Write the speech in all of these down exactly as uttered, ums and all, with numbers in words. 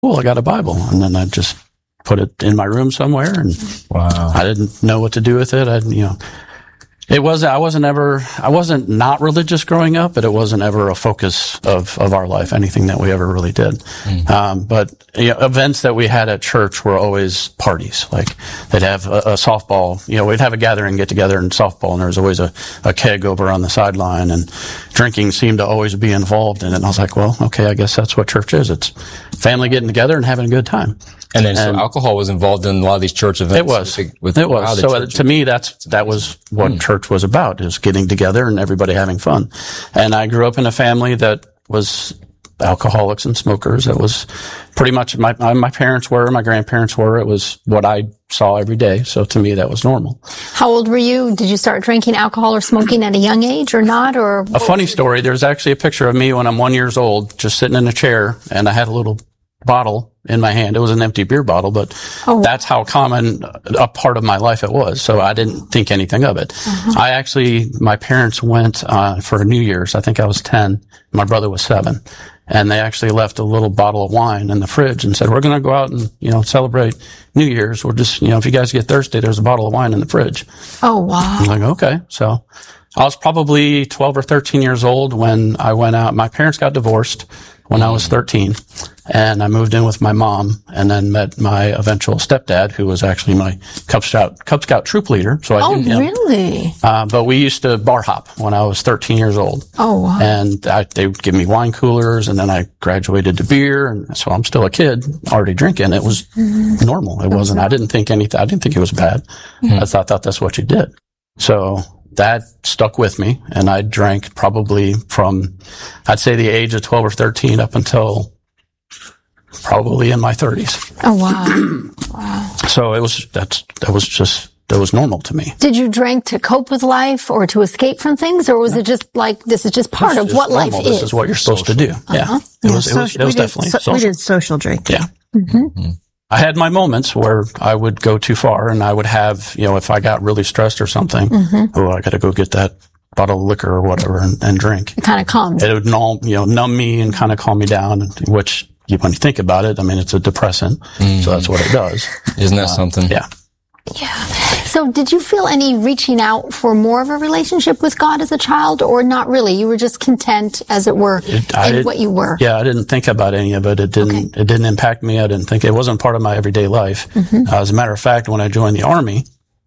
cool, I got a Bible. And then I just put it in my room somewhere, and wow. I didn't know what to do with it. I, you know, it was, I wasn't ever, I wasn't not religious growing up, but it wasn't ever a focus of, of our life, anything that we ever really did. Mm. Um, but you know, events that we had at church were always parties. Like they'd have a, a softball, you know, we'd have a gathering, get together in softball, and there was always a, a keg over on the sideline, and drinking seemed to always be involved in it. And I was like, well, okay, I guess that's what church is. It's family getting together and having a good time. And then, and so alcohol was involved in a lot of these church events. It was. With, with it was. So churches. To me, that's, that was what mm. church was about, is getting together and everybody having fun. And I grew up in a family that was alcoholics and smokers. It was pretty much my, my parents were, my grandparents were. It was what I saw every day. So to me, that was normal. How old were you? Did you start drinking alcohol or smoking at a young age or not? Or a funny story. There's actually a picture of me when I'm one years old, just sitting in a chair, and I had a little bottle in my hand. It was an empty beer bottle, but oh. that's how common a part of my life it was. So I didn't think anything of it. Uh-huh. I actually, my parents went uh, for New Year's. I think I was ten. My brother was seven. And they actually left a little bottle of wine in the fridge and said, we're going to go out and, you know, celebrate New Year's. We're just, you know, if you guys get thirsty, there's a bottle of wine in the fridge. Oh, wow. I'm like, okay. So I was probably twelve or thirteen years old when I went out. My parents got divorced when I was thirteen, and I moved in with my mom, and then met my eventual stepdad, who was actually my Cub Scout Cub Scout troop leader. So I oh, knew him. Really? Uh, but we used to bar hop when I was thirteen years old. Oh, wow. And I, they would give me wine coolers, and then I graduated to beer, and so I'm still a kid already drinking. It was mm-hmm. normal. It that's wasn't. Right. I didn't think anything. I didn't think it was bad. Mm-hmm. I thought, thought that's what you did. So that stuck with me, and I drank probably from, I'd say, the age of twelve or thirteen up until probably in my thirties. Oh, wow. Wow. So it was, that's, that was just, that was normal to me. Did you drink to cope with life or to escape from things, or was no. it just like, this is just part this of just what normal. life this is? This is what you're supposed social. to do. Uh-huh. Yeah. It yeah, was, it was, it was definitely so, social. We did social drinking. Yeah. Mm-hmm. Mm-hmm. I had my moments where I would go too far, and I would have, you know, if I got really stressed or something, mm-hmm. oh, I got to go get that bottle of liquor or whatever and, and drink. It kind of calms. It would numb, you know, numb me and kind of calm me down, which, when you think about it, I mean, it's a depressant, mm-hmm. so that's what it does. Isn't that uh, something? Yeah. Yeah. So did you feel any reaching out for more of a relationship with God as a child, or not really? You were just content, as it were, it, I in did, what you were? Yeah, I didn't think about any of it. It didn't, okay. it didn't impact me. I didn't think, it wasn't part of my everyday life. Mm-hmm. Uh, as a matter of fact, when I joined the Army,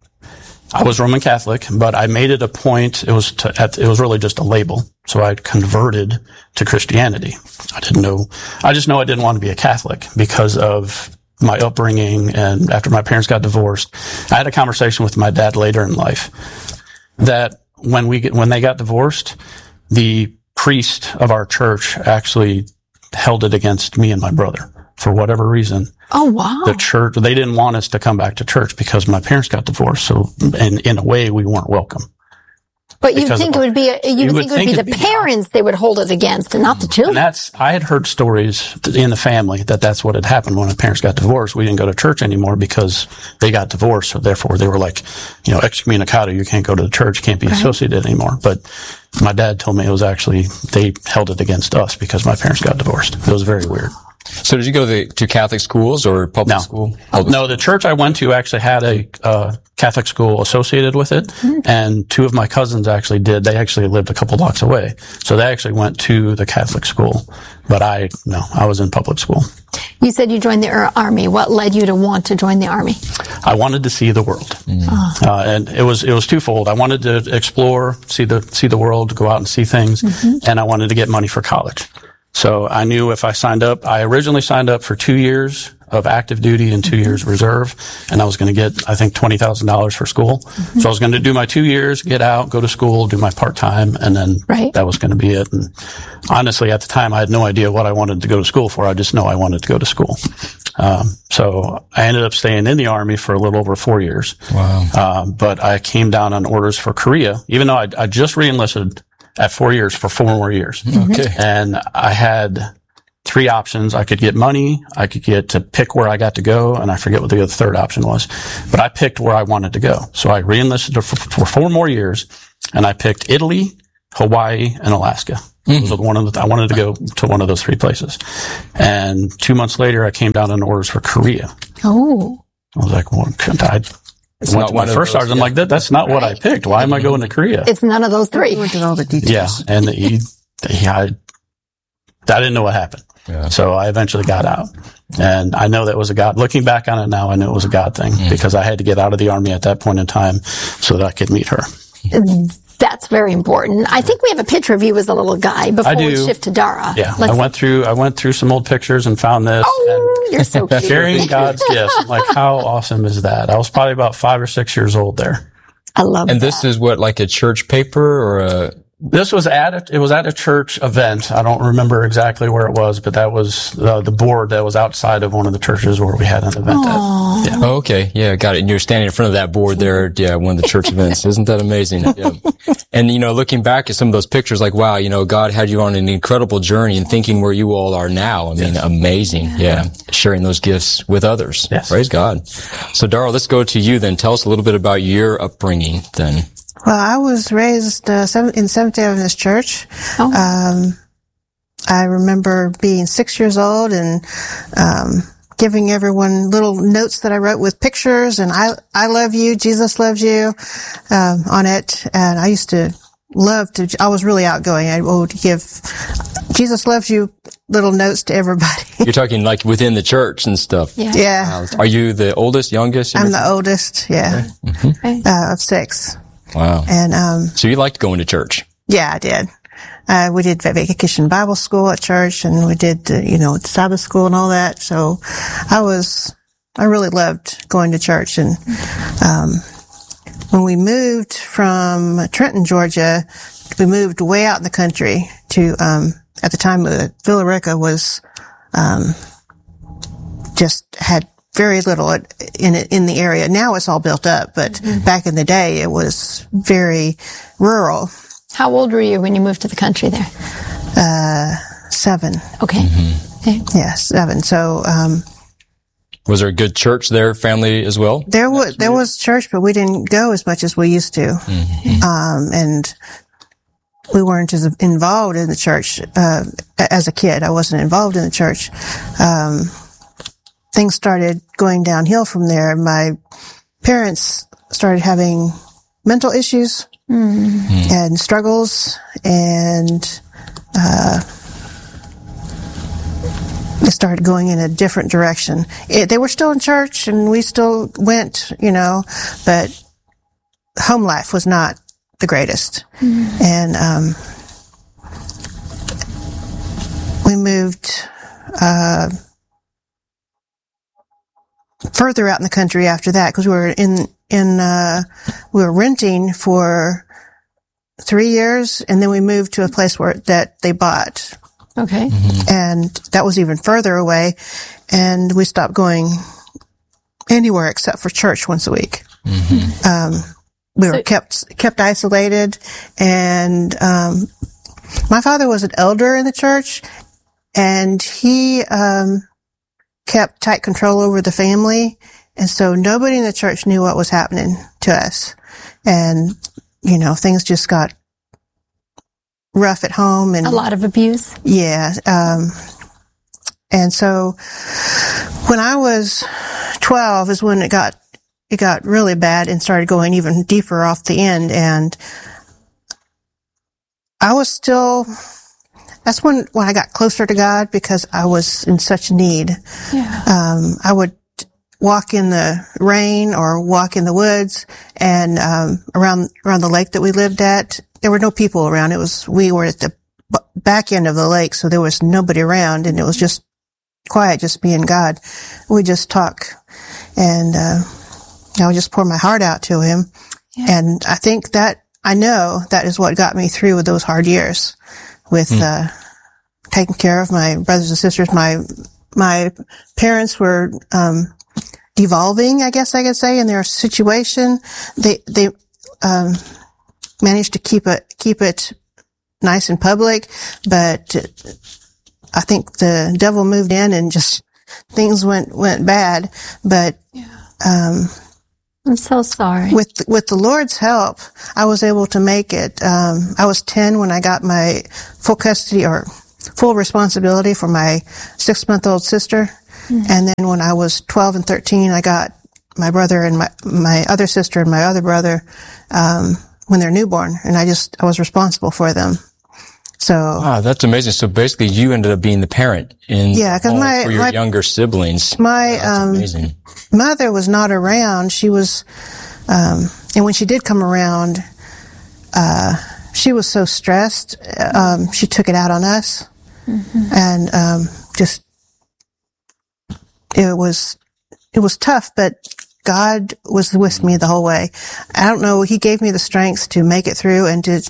I was Roman Catholic, but I made it a point, it was to, it was really just a label. So I converted to Christianity. I didn't know, I just know I didn't want to be a Catholic because of my upbringing, and after my parents got divorced, I had a conversation with my dad later in life that when we get, when they got divorced, the priest of our church actually held it against me and my brother for whatever reason. Oh, wow. The church, they didn't want us to come back to church because my parents got divorced. So in, in a way, we weren't welcome. But you'd think it would be, a, you would think it would be the parents they would hold it against and not the children. And that's, I had heard stories in the family that that's what had happened when my parents got divorced. We didn't go to church anymore because they got divorced. So therefore they were like, you know, excommunicado, you can't go to the church, can't be right. associated anymore. But my dad told me it was actually, they held it against us because my parents got divorced. It was very weird. So did you go to, the, to Catholic schools or public no. school? Public no, the church I went to actually had a uh, Catholic school associated with it, mm-hmm. and two of my cousins actually did. They actually lived a couple blocks away, so they actually went to the Catholic school. But I, no, I was in public school. You said you joined the Army. What led you to want to join the Army? I wanted to see the world, mm-hmm. uh, and it was it was twofold. I wanted to explore, see the see the world, go out and see things, mm-hmm. and I wanted to get money for college. So I knew if I signed up, I originally signed up for two years of active duty and two years reserve, and I was going to get, I think, twenty thousand dollars for school. Mm-hmm. So I was going to do my two years, get out, go to school, do my part-time, and then right. that was going to be it. And honestly, at the time, I had no idea what I wanted to go to school for. I just know I wanted to go to school. Um, so I ended up staying in the Army for a little over four years. Wow. Um, but I came down on orders for Korea, even though I, I just re-enlisted at four years for four more years. Mm-hmm. Okay. And I had three options. I could get money, I could get to pick where I got to go, and I forget what the other third option was. But I picked where I wanted to go. So I re-enlisted for, for four more years, and I picked Italy, Hawaii, and Alaska. It was one of the, I wanted to go to one of those three places. And two months later, I came down on orders for Korea. Oh. I was like, well, I It's went not to one my of first those, sergeant. I'm yeah. like, that, that's not what I picked. Why am I going to Korea? It's none of those three. Look at all the details. Yeah. And he, he I, I didn't know what happened. Yeah. So I eventually got out. And I know that was a God. Looking back on it now, I knew it was a God thing Mm. because I had to get out of the Army at that point in time so that I could meet her. That's very important. I think we have a picture of you as a little guy before I do. we shift to Dara. Yeah. Let's- I went through, I went through some old pictures and found this. Oh, you're so and cute. sharing God's gifts. I'm like, how awesome is that? I was probably about five or six years old there. I love And that. this is what, like a church paper or a, This was at a, it was at a church event. I don't remember exactly where it was, but that was uh, the board that was outside of one of the churches where we had an event at. Yeah. oh, okay. Yeah, got it. And you're standing in front of that board there. Yeah, one of the church events. Isn't that amazing? Yeah. And, you know, looking back at some of those pictures, like, wow, you know, God had you on an incredible journey and thinking where you all are now. I mean, amazing. Yeah. Sharing those gifts with others. Yes. Praise God. So, Darla, let's go to you then. Tell us a little bit about your upbringing then. Well, I was raised uh, seven, in Seventh-day Adventist Church. Oh. Um, I remember being six years old and um, giving everyone little notes that I wrote with pictures and I I love you, Jesus loves you um, on it. And I used to love to, I was really outgoing. I would give Jesus loves you little notes to everybody. You're talking like within the church and stuff. Yeah. Yeah. Are you the oldest, youngest? I'm the oldest, yeah, Okay. uh, of six. Wow. And um, So you liked going to church? yeah, I did. Uh, we did vacation Bible school at church and we did, uh, you know, Sabbath school and all that. So I was, I really loved going to church. And, um, when we moved from Trenton, Georgia, we moved way out in the country to, um, at the time, uh, Villa Rica was, um, just had very little in it, in the area. Now it's all built up, but mm-hmm. back in the day it was very rural. How old were you when you moved to the country there? Uh, seven. Okay. Mm-hmm. Okay. Yeah, seven. So, um, Was there a good church there, family as well? there was, there was church, but we didn't go as much as we used to. Mm-hmm. Um, and we weren't as involved in the church, uh, as a kid. I wasn't involved in the church. Um, things started going downhill from there. My parents started having mental issues mm. and struggles, and uh they started going in a different direction. It, they were still in church, and we still went, you know, but home life was not the greatest. Mm. And um we moved uh further out in the country after that, because we were in, in, uh, we were renting for three years and then we moved to a place where, that they bought. Okay. Mm-hmm. And that was even further away. And we stopped going anywhere except for church once a week. Mm-hmm. Um, we were so, kept, kept isolated. And, um, my father was an elder in the church and he, um, kept tight control over the family. And so nobody in the church knew what was happening to us. And, you know, things just got rough at home and a lot of abuse. Yeah. Um, and so when I was twelve is when it got, it got really bad and started going even deeper off the end. And I was still, that's when, when I got closer to God because I was in such need. Yeah. Um, I would walk in the rain or walk in the woods and, um, around, around the lake that we lived at. There were no people around. It was, we were at the b- back end of the lake, so there was nobody around and it was just quiet, just me and God. We just talk and, uh, I would just pour my heart out to him. Yeah. And I think that, I know that is what got me through with those hard years. With, mm. uh, taking care of my brothers and sisters. My, my parents were, um, devolving, I guess I could say, in their situation. They, they, um, managed to keep it, keep it nice and public, but I think the devil moved in and just things went, went bad. But, yeah. um, I'm so sorry. With with the Lord's help, I was able to make it. Um, I was ten when I got my full custody or full responsibility for my six-month-old sister. Mm-hmm. And then when I was twelve and thirteen, I got my brother and my, my other sister and my other brother, um, when they're newborn. And I just, I was responsible for them. So. Wow, that's amazing. So basically you ended up being the parent in yeah, cause my, for your my, younger siblings. My, that's um, amazing. Mother was not around. She was, um, and when she did come around, uh, she was so stressed, um, she took it out on us. Mm-hmm. And, um, just, it was, it was tough, but God was with me the whole way. I don't know, He gave me the strength to make it through and to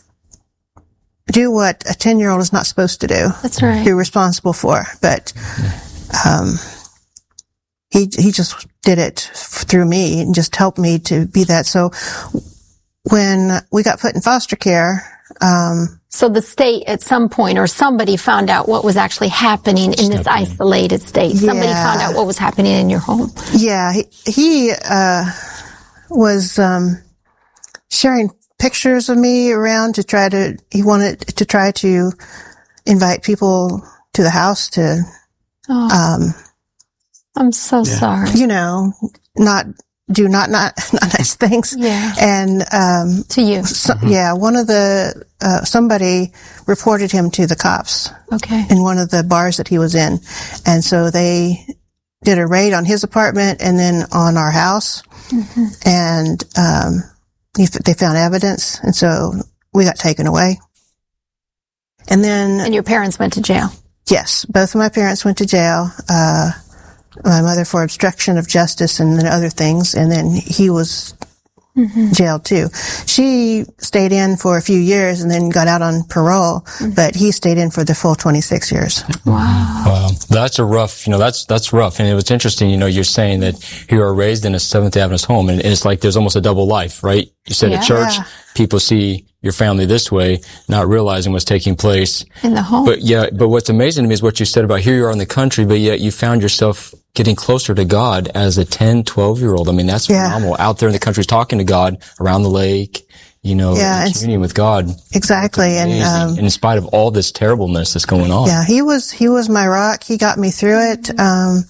do what a ten-year-old is not supposed to do. That's right. Be responsible for. But, um, he, he just did it through me and just helped me to be that. So when we got put in foster care, um, so the state at some point or somebody found out what was actually happening in this isolated state. Yeah. Somebody found out what was happening in your home. Yeah. He, he uh, was, um, sharing pictures of me around to try to, he wanted to try to invite people to the house to, oh, um, I'm so yeah. sorry. You know, not, do not, not, not nice things. Yeah. And, um, to you. So, mm-hmm. Yeah. One of the, uh, somebody reported him to the cops. Okay. In one of the bars that he was in. And so they did a raid on his apartment and then on our house. Mm-hmm. And, um, they found evidence. And so we got taken away. And then. And your parents went to jail? Yes. Both of my parents went to jail. Uh, my mother for obstruction of justice and then other things. And then he was mm-hmm. jailed too. She stayed in for a few years and then got out on parole, mm-hmm. but he stayed in for the full twenty-six years. Wow. Wow. That's a rough, you know, that's, that's rough. And it was interesting, you know, you're saying that you were raised in a Seventh Adventist home and it's like there's almost a double life, right? You said yeah. at church, people see your family this way, not realizing what's taking place in the home. But yeah, but what's amazing to me is what you said about here you are in the country, but yet you found yourself getting closer to God as a ten, twelve year old. I mean, that's yeah. phenomenal. Out there in the country talking to God around the lake, you know, yeah, communing with God. Exactly. And, um, and in spite of all this terribleness that's going on. Yeah, he was, he was my rock. He got me through it. Um,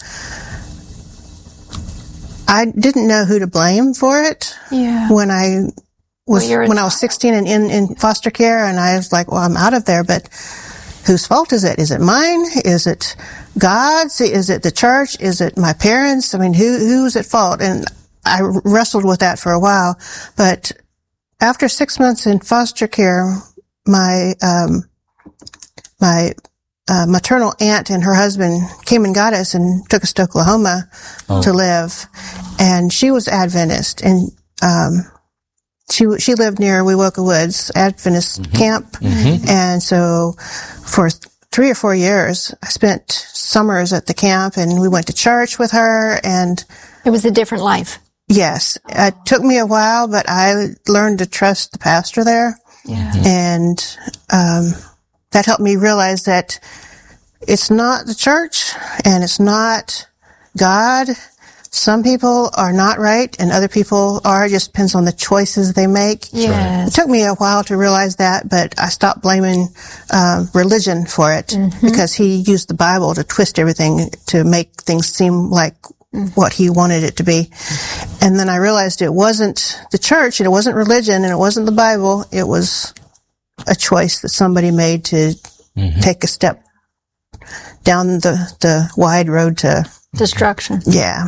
I didn't know who to blame for it. Yeah. When I was, well, when I was sixteen and in, in foster care, and I was like, well, I'm out of there, but whose fault is it? Is it mine? Is it God's? Is it the church? Is it my parents? I mean, who, who's at fault? And I wrestled with that for a while, but after six months in foster care, my, um, my, uh, maternal aunt and her husband came and got us and took us to Oklahoma oh. to live. And she was Adventist and, um, she, she lived near Wewoka Woods Adventist mm-hmm. camp. Mm-hmm. And so for three or four years, I spent summers at the camp and we went to church with her and it was a different life. Yes. It took me a while, but I learned to trust the pastor there. Yeah. And, um, that helped me realize that it's not the church and it's not God. Some people are not right and other people are. It just depends on the choices they make. Yes. It took me a while to realize that, but I stopped blaming uh, religion for it mm-hmm. because he used the Bible to twist everything to make things seem like what he wanted it to be. And then I realized it wasn't the church and it wasn't religion and it wasn't the Bible. It was a choice that somebody made to mm-hmm. take a step down the, the wide road to destruction. Yeah.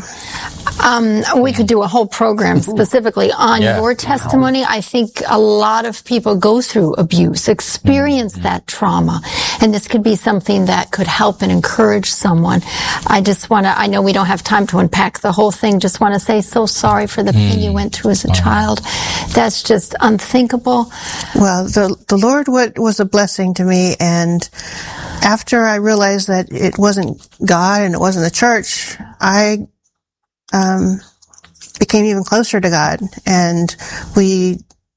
Um, we could do a whole program specifically on yeah. your testimony. I think a lot of people go through abuse, experience mm-hmm. that trauma, and this could be something that could help and encourage someone. I just want to, I know we don't have time to unpack the whole thing, just want to say so sorry for the pain mm. you went through as a oh. child. That's just unthinkable. Well, the, the Lord was a blessing to me, and after I realized that it wasn't God and it wasn't the church, I um became even closer to God. And we,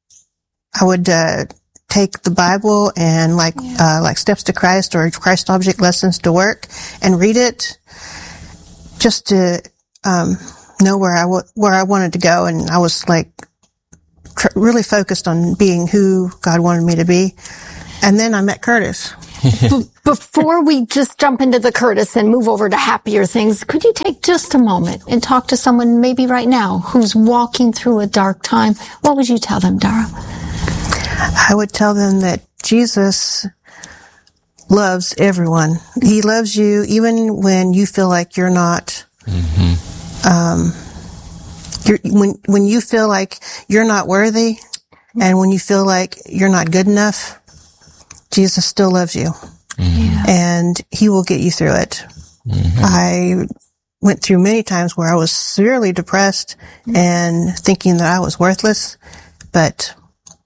I would uh take the Bible and like yeah. uh like Steps to Christ or Christ Object Lessons to work and read it just to um know where I w- where I wanted to go, and I was like tr- really focused on being who God wanted me to be. And then I met Curtis. B- before we just jump into the Curtis and move over to happier things, could you take just a moment and talk to someone maybe right now who's walking through a dark time? What would you tell them, Dara? I would tell them that Jesus loves everyone. He loves you even when you feel like you're not, mm-hmm. um, you're, when, when you feel like you're not worthy and when you feel like you're not good enough, Jesus still loves you. Mm-hmm. And he will get you through it. Mm-hmm. I went through many times where I was severely depressed mm-hmm. and thinking that I was worthless, but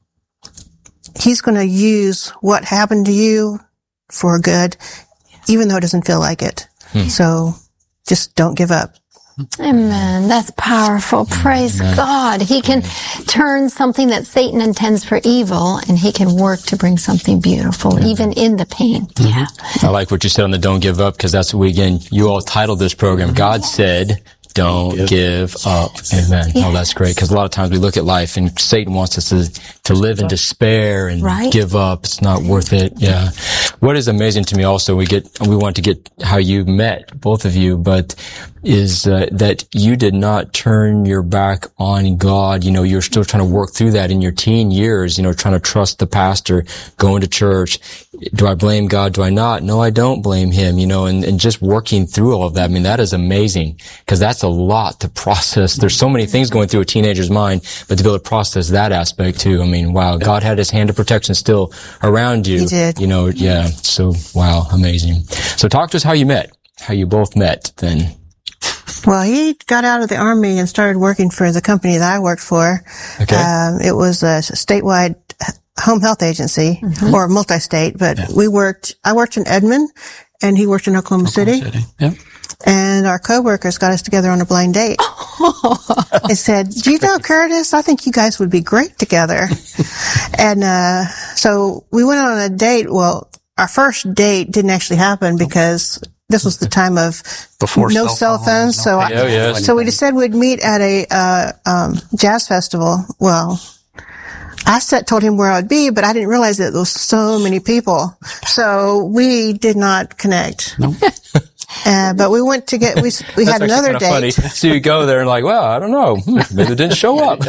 he's going to use what happened to you for good, even though it doesn't feel like it. Hmm. So just don't give up. Amen. That's powerful. Praise Amen. God. He can turn something that Satan intends for evil, and he can work to bring something beautiful, Amen. Even in the pain. Mm-hmm. Yeah. I like what you said on the don't give up, because that's what we, again, you all titled this program, God said, don't give, give up. Amen. Yes. Oh, that's great. Because a lot of times we look at life and Satan wants us to, to live in despair and right? give up. It's not worth it. Yeah. What is amazing to me also, we get, we want to get how you met, both of you, but is uh, that you did not turn your back on God. You know, you're still trying to work through that in your teen years, you know, trying to trust the pastor, going to church. Do I blame God? Do I not? No, I don't blame him, you know, and, and just working through all of that. I mean, that is amazing, because that's a lot to process. There's so many things going through a teenager's mind, but to be able to process that aspect too. I mean, wow, God had his hand of protection still around you. He did. You know, yeah. So, wow, amazing. So talk to us how you met, how you both met then. Well, he got out of the Army and started working for the company that I worked for. Okay. Um, it was a statewide home health agency, mm-hmm. or multi-state, but yeah. we worked, I worked in Edmond and he worked in Oklahoma, Oklahoma City. City. Yep. And our coworkers got us together on a blind date. They said, do you know Curtis? I think you guys would be great together. And, uh, so we went on a date. Well, our first date didn't actually happen because this was the time of Before no cell phones. phones no so, I, oh, yes. so we just said we'd meet at a, uh, um, jazz festival. Well, I said, told him where I would be, but I didn't realize that there was so many people. So we did not connect. Nope. Uh, but we went to get, we, we had another date. Funny. So you go there and like, well, I don't know. Maybe it didn't show up.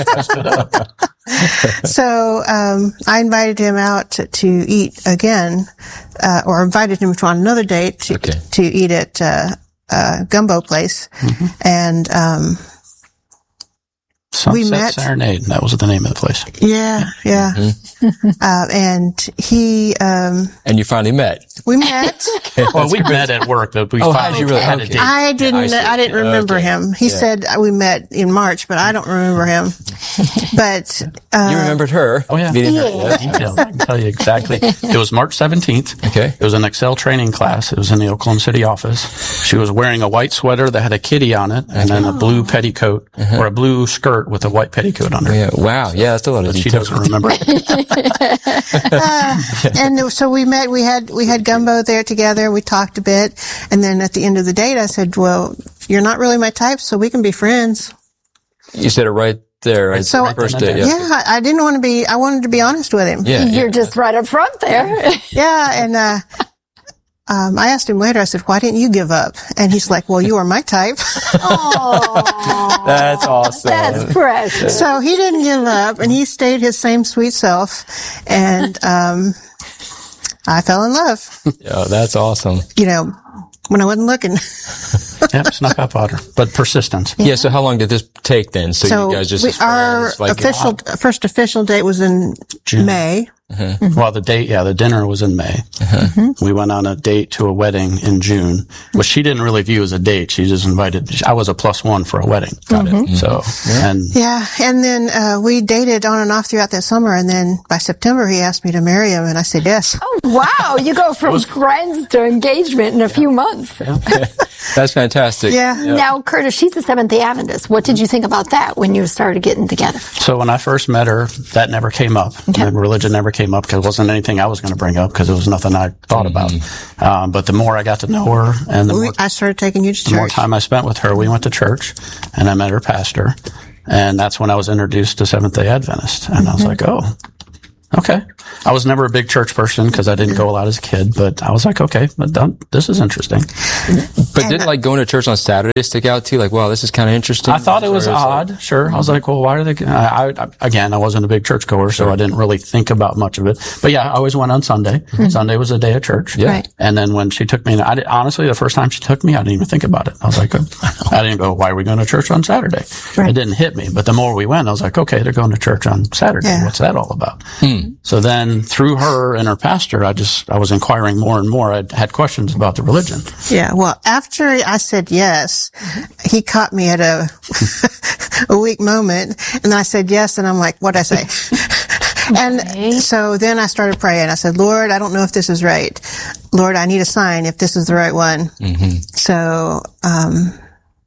So, um, I invited him out to, to eat again, uh, or invited him to on another date to, okay. to eat at, uh, uh, Gumbo Place. Mm-hmm. And, um, Sunset we met. Serenade. That was the name of the place. Yeah, yeah. Mm-hmm. uh, and he, um. And you finally met. We met. Well, we met at work, but we oh, finally really? had okay. a date. I didn't, yeah, I, I didn't remember okay. him. He yeah. said we met in March, but I don't remember him. But, uh. You remembered her. Oh, yeah. Yeah. Details. I can tell you exactly. It was March seventeenth. Okay. It was an Excel training class. It was in the Oklahoma City office. She was wearing a white sweater that had a kitty on it, and then a blue petticoat, uh-huh. or a blue skirt with a white petticoat under it. Yeah. Wow. Yeah, that's a lot of but details. She doesn't remember. uh, and so we met, we had, we had gumbo there together. We talked a bit. And then at the end of the date, I said, well, you're not really my type, so we can be friends. You said it right there. Right? So, the first day, yeah. yeah, I didn't want to be, I wanted to be honest with him. Yeah, You're yeah. just right up front there. Yeah. And, uh, Um, I asked him later, I said, why didn't you give up? And he's like, well, you are my type. Oh, that's awesome. That's precious. So he didn't give up and he stayed his same sweet self. And, um, I fell in love. Yeah, that's awesome. You know, when I wasn't looking. Yep, snuck up on her, but persistence. Yeah. yeah. So how long did this take then? So, so you guys just, we, our like, official, wow. first official date was in June. May. Uh-huh. Mm-hmm. Well, the date, yeah, the dinner was in May. Uh-huh. Mm-hmm. We went on a date to a wedding in June, which she didn't really view as a date. She just invited, I was a plus one for a wedding. Got mm-hmm. it. So, yeah. and. Yeah. And then, uh, we dated on and off throughout that summer. And then by September, he asked me to marry him and I said yes. Oh, wow. You go from was, friends to engagement in a few months. Yeah. That's fantastic. Yeah. yeah. Now, Curtis, she's a Seventh-day Adventist. What did you think about that when you started getting together? So when I first met her, that never came up. Okay. Religion never came up because it wasn't anything I was going to bring up because it was nothing I thought Mm-hmm. about. Um, but the more I got to know her and the We, more, I started taking you to the church. more time I spent with her, we went to church and I met her pastor. And that's when I was introduced to Seventh-day Adventist. And I was like, oh, okay. I was never a big church person because I didn't go a lot as a kid, but I was like, okay, this is interesting. But didn't like going to church on Saturday stick out to you? Like, wow, this is kind of interesting. I thought it was Or odd. like, sure. I was like, well, why are they, I, I, again, I wasn't a big church goer, so I didn't really think about much of it. But yeah, I always went on Sunday. Mm-hmm. Sunday was a day of church. Yeah. Right. And then when she took me, I did, honestly, the first time she took me, I didn't even think about it. I was like, I didn't go, why are we going to church on Saturday? Right. It didn't hit me. But the more we went, I was like, okay, they're going to church on Saturday. Yeah. What's that all about? Hmm. So then through her and her pastor, I just, I was inquiring more and more. I had questions about the religion. Yeah. Well, after I said yes, he caught me at a, a weak moment. And I said yes. And I'm like, what'd I say? And Okay. so then I started praying. I said, Lord, I don't know if this is right. Lord, I need a sign if this is the right one. Mm-hmm. So, um,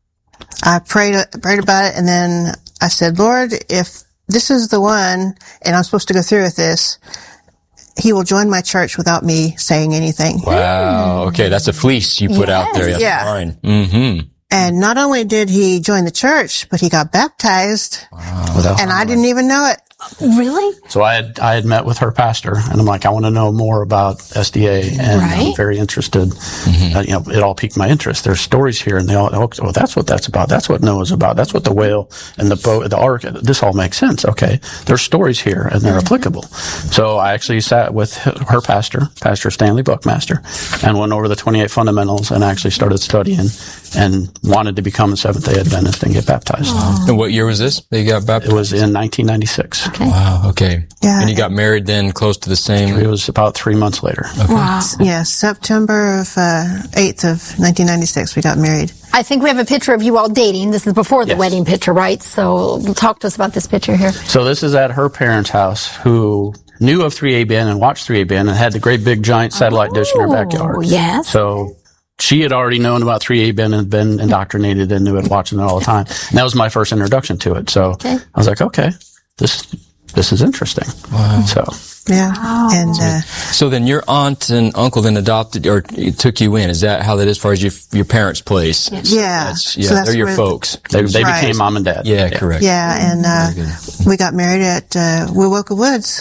I prayed, prayed about it. And then I said, Lord, if this is the one and I'm supposed to go through with this, he will join my church without me saying anything. Wow. Okay. That's a fleece you put out there. Yes. Yeah. Fine. Mm-hmm. And not only did he join the church, but he got baptized. Without And I didn't even know it. Really? So I had, I had met with her pastor and I'm like, I want to know more about S D A and Right. I'm very interested. Uh, you know, it all piqued my interest. There's stories here and they all, oh, well, that's what that's about. That's what Noah's about. That's what the whale and the boat, the ark, this all makes sense. Okay. There's stories here and they're applicable. So I actually sat with her pastor, Pastor Stanley Buckmaster, and went over the twenty-eight fundamentals and actually started studying and wanted to become a Seventh-day Adventist and get baptized. And what year was this that you got baptized? It was in nineteen ninety-six. Wow. Okay. Yeah. And you got married then close to the same. It was about three months later. Wow. Yes, September of, uh, eighth of nineteen ninety-six, we got married. I think we have a picture of you all dating. This is before the Yes. wedding picture, right? So talk to us about this picture here. So this is at her parents' house, who knew of three A B N and watched three A B N and had the great big giant satellite dish in her backyard. Oh, yes. So she had already known about three A B N and been indoctrinated and knew it, watching it all the time. And that was my first introduction to it. So Okay. I was like, okay, this this is interesting. Wow. So Yeah. And, uh, So then your aunt and uncle then adopted or took you in. Is that how that is as far as your, your parents' place? yeah. That's, yeah, So that's they're your where- folks. they, they Right. became mom and dad. Yeah, correct. Yeah. And, uh, we got married at, uh, Wewoka Woods.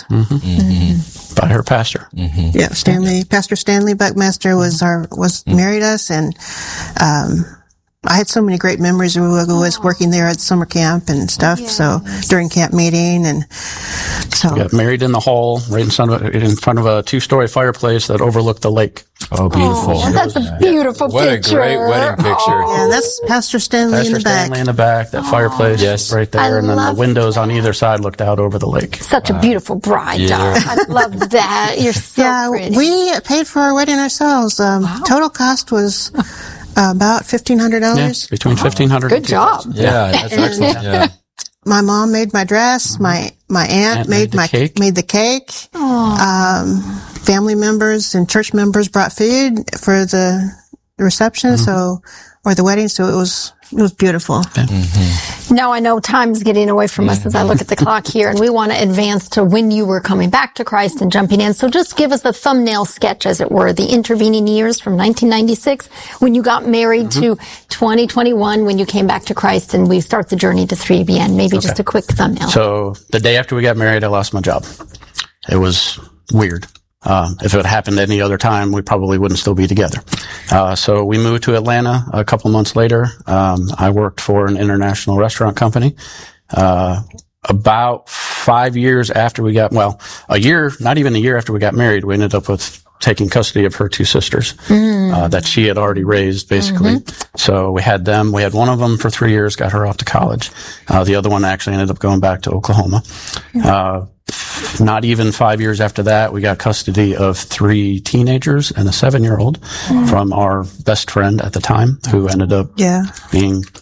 By her pastor. Yeah. Stanley, Pastor Stanley Buckmaster was our, was married us. And, um, I had so many great memories of Wewoka Woods working there at summer camp and stuff. So during camp meeting and so. Got married in the hall, right in front of a, in front of a two-story fireplace that overlooked the lake. Oh, beautiful. Oh, that's a beautiful What a picture. great wedding picture. Yeah, that's Pastor Stanley in Pastor the back. Stanley in the back, that fireplace Yes. right there, I and then the love windows on either side looked out over the lake. Such a beautiful bride, Yeah. darling. I love that. You're so Yeah, pretty. we paid for our wedding ourselves. Um, Total cost was uh, about fifteen hundred Yeah, dollars. between fifteen hundred. Good job. Yeah, that's excellent. Yeah. My mom made my dress. My my aunt, Aunt made, made the my cake. made the cake. Um, family members and church members brought food for the reception, so or the wedding. So it was it was beautiful. Now I know time's getting away from us as I look at the clock here, and we want to advance to when you were coming back to Christ and jumping in. So just give us a thumbnail sketch, as it were, the intervening years from nineteen ninety-six, when you got married, to twenty twenty-one, when you came back to Christ, and we start the journey to three A B N. Maybe just a quick thumbnail. So the day after we got married, I lost my job. It was weird. Um, if it had happened any other time, we probably wouldn't still be together. Uh, so we moved to Atlanta a couple months later. Um, I worked for an international restaurant company. Uh, about five years after we got, well, a year, not even a year after we got married, we ended up with taking custody of her two sisters, uh, that she had already raised, basically. So we had them. We had one of them for three years, got her off to college. Uh, the other one actually ended up going back to Oklahoma. Uh, Not even five years after that, we got custody of three teenagers and a seven-year-old from our best friend at the time, who ended up Yeah. being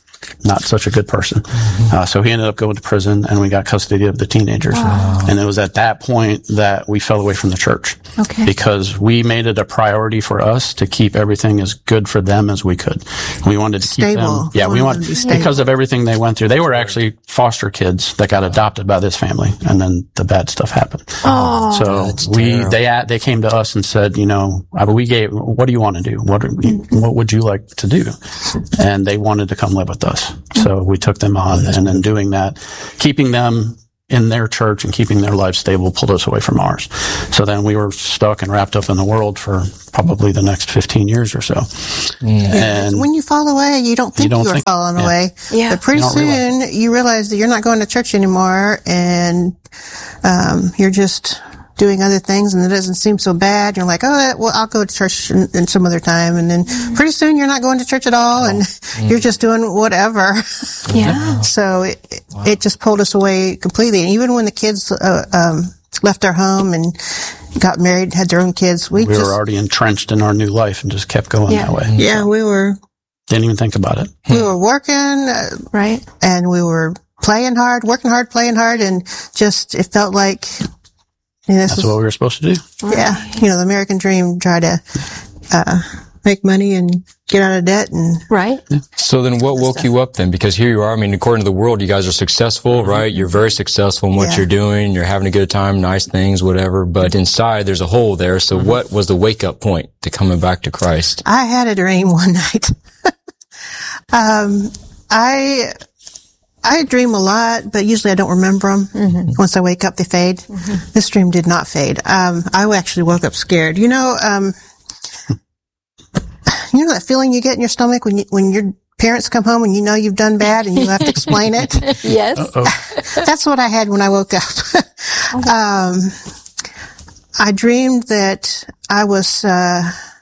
not such a good person. Mm-hmm. Uh, so he ended up going to prison, and we got custody of the teenagers. Wow. And it was at that point that we fell away from the church. Okay. Because we made it a priority for us to keep everything as good for them as we could. We wanted to keep Stable. them. Yeah, we wanted, to because of everything they went through. They were actually foster kids that got adopted by this family, and then the bad stuff happened. Oh, so we, terrible. they, they came to us and said, you know, we gave, what do you want to do? What, are we, what would you like to do? And they wanted to come live with us. So we took them on, and in doing that, keeping them in their church and keeping their life stable pulled us away from ours. So then we were stuck and wrapped up in the world for probably the next fifteen years or so. Yeah, And when you fall away, you don't think you, don't are think- falling yeah. away. Yeah. But pretty You don't soon you realize that you're not going to church anymore, and um, you're just doing other things, and it doesn't seem so bad. You're like, oh, well, I'll go to church in, in some other time, and then pretty soon you're not going to church at all, and you're just doing whatever. yeah. So it, it just pulled us away completely. And even when the kids uh, um, left our home and got married, had their own kids, we, we just were already entrenched in our new life and just kept going Yeah. that way. yeah, we were Didn't even think about it. we were working. Uh, Right. and we were playing hard, working hard, playing hard, and just it felt like you know, this That's was, what we were supposed to do. yeah, you know, the American dream: try to uh, make money and get out of debt. And Right. So then what woke you up then? Because here you are. I mean, according to the world, you guys are successful, right? You're very successful in what Yeah. you're doing. You're having a good time, nice things, whatever. But inside, there's a hole there. So what was the wake up point to coming back to Christ? I had a dream one night. um, I. I dream a lot, but usually I don't remember them. Mm-hmm. Once I wake up, they fade. Mm-hmm. This dream did not fade. Um, I actually woke up scared. You know, um, you know that feeling you get in your stomach when you, when your parents come home and you know you've done bad and you have to explain it? Yes. Uh-oh. That's what I had when I woke up. um, I dreamed that I was, uh,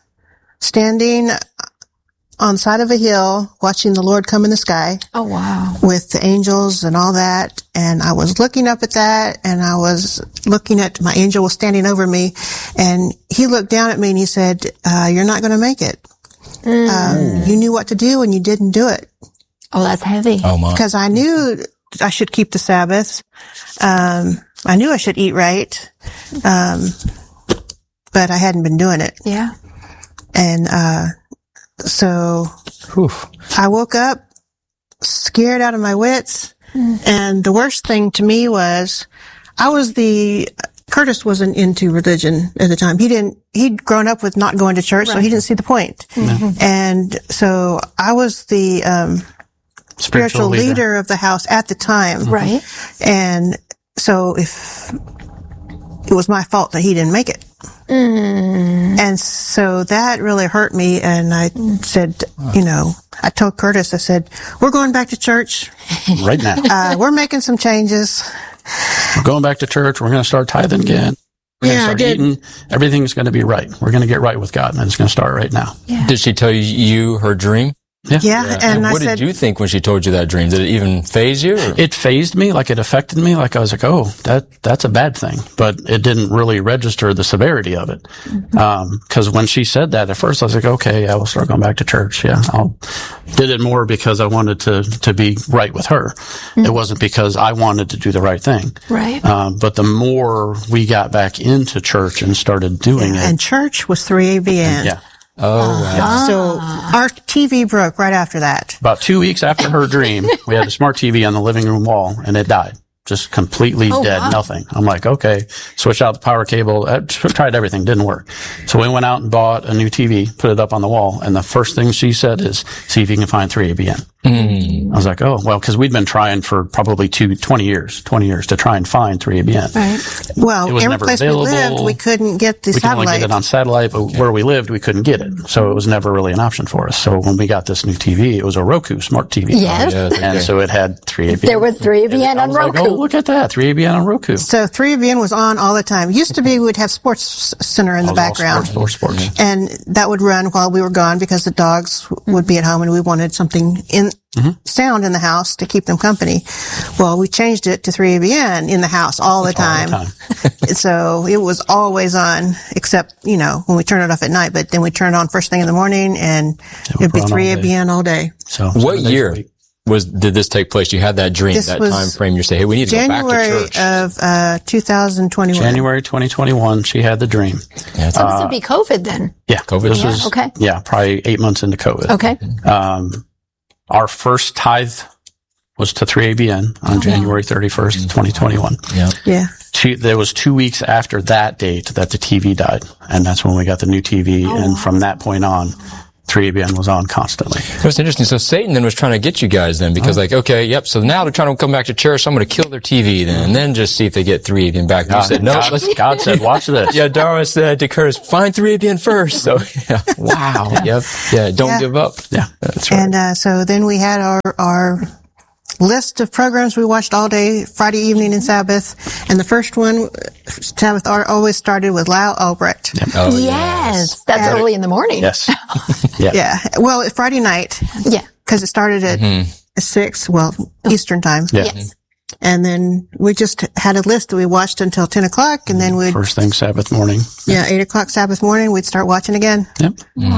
standing on the side of a hill watching the Lord come in the sky. Oh, wow. With the angels and all that. And I was looking up at that, and I was looking at, my angel was standing over me, and he looked down at me and he said, uh, you're not going to make it. Mm. Um, you knew what to do and you didn't do it. Oh, that's heavy. Oh my. Because I knew I should keep the Sabbath. Um, I knew I should eat right. Um, but I hadn't been doing it. Yeah. And, uh, so Whew. I woke up scared out of my wits. Mm. And the worst thing to me was I was the, Curtis wasn't into religion at the time. He didn't, he'd grown up with not going to church, right. So he didn't see the point. Mm-hmm. And so I was the, um, spiritual, spiritual leader. leader of the house at the time. Right. And so if it was my fault that he didn't make it. Mm. And so that really hurt me. And I mm. said, you know, I told Curtis, I said, we're going back to church. Right now. Uh, we're making some changes. We're going back to church. We're going to start tithing again. We're yeah, going to start I did. eating. Everything's going to be right. We're going to get right with God, and it's going to start right now. Yeah. Did she tell you, you her dream? Yeah. Yeah. Yeah. And, And I what said, did you think when she told you that dream? Did it even faze you? Or? It phased me, like it affected me. Like I was like, oh, that, that's a bad thing. But it didn't really register the severity of it. Mm-hmm. Um, cause when she said that at first, I was like, okay, I will start going back to church. Yeah. I'll did it more because I wanted to, to be right with her. Mm-hmm. It wasn't because I wanted to do the right thing. Right. Um, but the more we got back into church and started doing yeah, it. And church was three A B N. Yeah. Oh, wow. So our T V broke right after that. About two weeks after her dream, we had a smart T V on the living room wall, and it died. Just completely oh, dead, wow. nothing. I'm like, okay, switch out the power cable. I tried everything, didn't work. So we went out and bought a new T V, put it up on the wall, and the first thing she said is, see if you can find three A B N. Mm. I was like, oh, well, because we'd been trying for probably two, twenty years, twenty years to try and find three A B N. Right. Well, it was every never place available. we lived, we couldn't get the we satellite. We could only get it on satellite, but where we lived, we couldn't get it. So it was never really an option for us. So when we got this new T V, it was a Roku smart T V. Yes. Oh, yeah, and so it had three A B N. There was three A B N on was Roku. Like, oh, look at that, three A B N on Roku. So three A B N was on all the time. Used to be we'd have Sports Center in the background. Sports, sports, sports. And that would run while we were gone because the dogs would be at home and we wanted something in mm-hmm. sound in the house to keep them company. Well, we changed it to three A B N in the house all the time. All the time. So it was always on, except, you know, when we turn it off at night, but then we turn it on first thing in the morning and it it'd be three A B N all day. So what year? was did this take place? You had that dream, This that was time frame. You say, hey, we need to January go back to church. of uh, two thousand twenty-one. January twenty twenty-one, she had the dream. Yeah, So this would be COVID then. Yeah. COVID. This Yeah, was, okay. yeah, probably eight months into COVID. Okay. Um, our first tithe was to three A B N on January thirty-first, twenty twenty-one. yeah. Yeah. Two, there was two weeks after that date that the T V died. And that's when we got the new T V. And from that point on, three A B N was on constantly. It was interesting. So Satan then was trying to get you guys then because like, okay, yep. So now they're trying to come back to church. So I'm going to kill their T V then and then just see if they get three A B N back. And you said, no, God, let's, God said, watch this. yeah, Darwin said to Curtis, find three A B N first. So yeah, wow. Yep. Yeah. Don't Yeah. give up. Yeah, that's right. And uh, so then we had our our list of programs we watched all day, Friday evening and Sabbath. And the first one, Sabbath always started with Lyle Albrecht. Oh, Yes. That's And- early in the morning. Yes. Yeah. Yeah. Well, Friday night, Yeah. because it started at Mm-hmm. six, well, Eastern time. Yeah. Yes. And then we just had a list that we watched until ten o'clock, and then we'd, First thing Sabbath morning. yeah, eight o'clock Sabbath morning, we'd start watching again. Yep.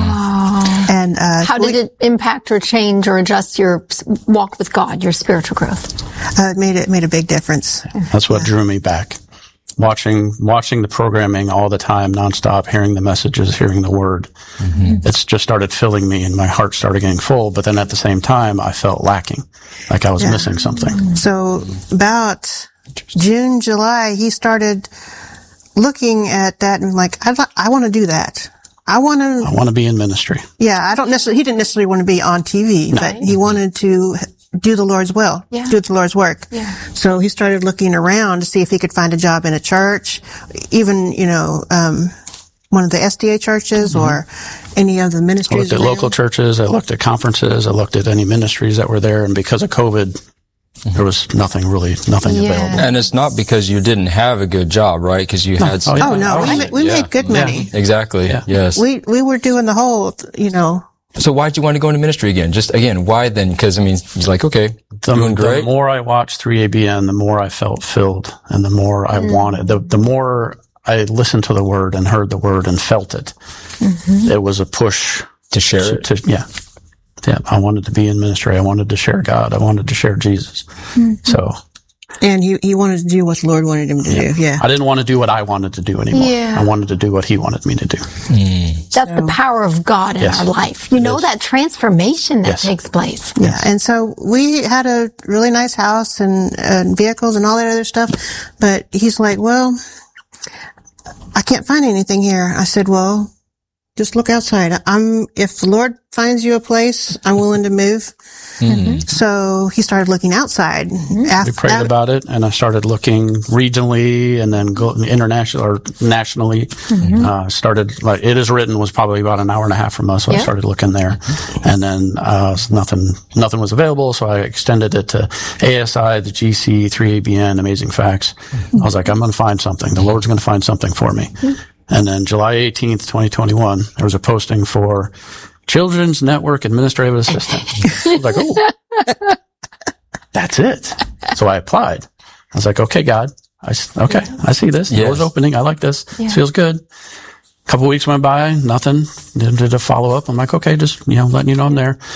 And, uh, How did it impact or change or adjust your s- walk with God, your spiritual growth? uh, it made it made a big difference. That's what drew me back. Watching, watching the programming all the time, nonstop, hearing the messages, hearing the word. It's just started filling me and my heart started getting full. But then at the same time, I felt lacking, like I was Yeah. missing something. So about June, July, he started looking at that and like, I, li- I want to do that. I want to, I want to be in ministry. yeah, I don't necessarily, he didn't necessarily want to be on T V, but he wanted to do the Lord's will, Yeah. do the Lord's work. Yeah. So he started looking around to see if he could find a job in a church, even, you know, um, one of the S D A churches or any of the I ministries. looked at around. local churches. I looked at conferences. I looked at any ministries that were there. And because of COVID, there was nothing really, nothing Yeah. available. And it's not because you didn't have a good job, right? Because you had. Oh, yeah. Oh no, we, Right. ma- we Yeah. made good money. Exactly. Yeah. Yes. We, we were doing the whole, you know, So why'd you want to go into ministry again? Just again, why then? Because I mean, you're like, okay, The, doing the great. more I watched three A B N, the more I felt filled and the more I wanted, the, the more I listened to the word and heard the word and felt it. It was a push to share to, it. to, yeah. Yeah. I wanted to be in ministry. I wanted to share God. I wanted to share Jesus. So and he, he wanted to do what the Lord wanted him to do. Yeah. I didn't want to do what I wanted to do anymore. Yeah. I wanted to do what he wanted me to do. That's the power of God in Yes. our life. You know, that transformation that Yes. takes place. Yeah. And so we had a really nice house and, and vehicles and all that other stuff. But he's like, well, I can't find anything here. I said, well, just look outside. I'm, if the Lord finds you a place, I'm willing to move. Mm-hmm. So he started looking outside. We After, prayed about it and I started looking regionally and then go international or nationally. Uh, started like it is written was probably about an hour and a half from us. So Yeah. I started looking there and then, uh, nothing, nothing was available. So I extended it to A S I, the G C, three A B N, Amazing Facts. I was like, I'm going to find something. The Lord's going to find something for me. And then July eighteenth, twenty twenty-one, there was a posting for Children's Network Administrative Assistant. I was like, oh, that's it. So I applied. I was like, okay, God, I, s- okay, I see this. The Yes. door's opening. I like this. Yeah. This feels good. A couple weeks went by, nothing. Did, did a follow up. I'm like, okay, just, you know, letting you know I'm there.